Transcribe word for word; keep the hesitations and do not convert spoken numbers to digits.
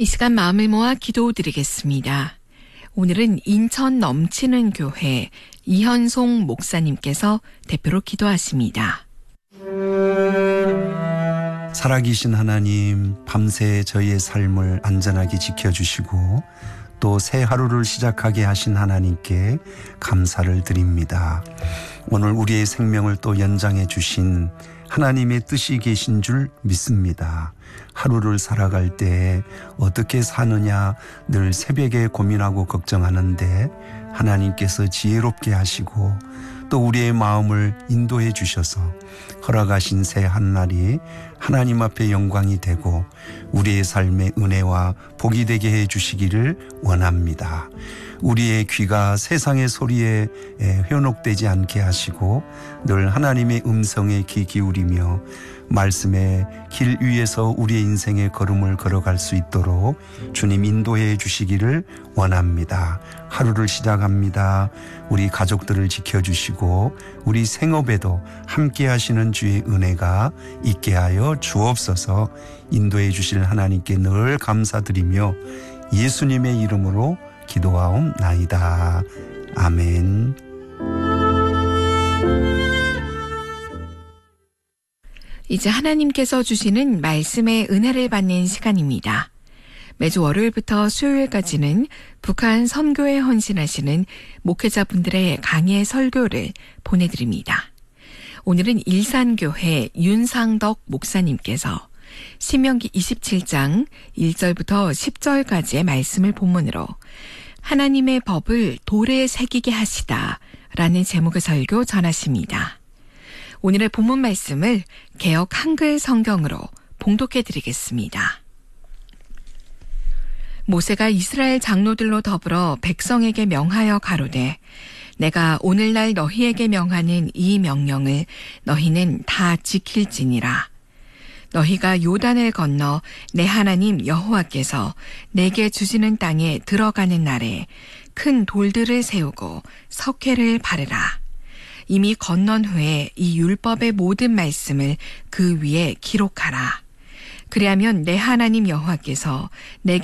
이 시간 마음을 모아 기도드리겠습니다. 오늘은 인천 넘치는 교회 이현송 목사님께서 대표로 기도하십니다. 살아계신 하나님, 밤새 저희의 삶을 안전하게 지켜주시고 또 새 하루를 시작하게 하신 하나님께 감사를 드립니다. 오늘 우리의 생명을 또 연장해 주신 하나님의 뜻이 계신 줄 믿습니다. 하루를 살아갈 때 어떻게 사느냐 늘 새벽에 고민하고 걱정하는데 하나님께서 지혜롭게 하시고 또 우리의 마음을 인도해 주셔서 허락하신 새 한날이 하나님 앞에 영광이 되고 우리의 삶의 은혜와 복이 되게 해 주시기를 원합니다. 우리의 귀가 세상의 소리에 현혹되지 않게 하시고 늘 하나님의 음성에 귀 기울이며 말씀의 길 위에서 우리의 인생의 걸음을 걸어갈 수 있도록 주님 인도해 주시기를 원합니다. 하루를 시작합니다. 우리 가족들을 지켜주시고 우리 생업에도 함께 하시는 주의 은혜가 있게 하여 주옵소서. 인도해 주실 하나님께 늘 감사드리며 예수님의 이름으로 기도하옵나이다. 아멘. 이제 하나님께서 주시는 말씀의 은혜를 받는 시간입니다. 매주 월요일부터 수요일까지는 북한 선교에 헌신하시는 목회자분들의 강의 설교를 보내드립니다. 오늘은 일산교회 윤상덕 목사님께서 신명기 이십칠 장 일 절부터 십 절까지의 말씀을 본문으로 하나님의 법을 돌에 새기게 하시다 라는 제목의 설교 전하십니다. 오늘의 본문 말씀을 개역 한글 성경으로 봉독해 드리겠습니다. 모세가 이스라엘 장로들로 더불어 백성에게 명하여 가로되 내가 오늘날 너희에게 명하는 이 명령을 너희는 다 지킬지니라. 너희가 요단을 건너 내 하나님 여호와께서 내게 주시는 땅에 들어가는 날에 큰 돌들을 세우고 석회를 바르라. 이미 건넌 후에 이 율법의 모든 말씀을 그 위에 기록하라. 그리하면 내 하나님 여호와께서 내게